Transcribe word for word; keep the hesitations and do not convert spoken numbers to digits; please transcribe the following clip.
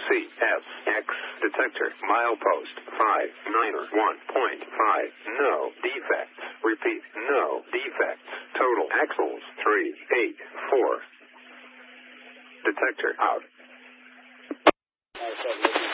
C S X detector milepost five niner one point five. No defects. Repeat, no defects. Total axles three eight four. Detector out.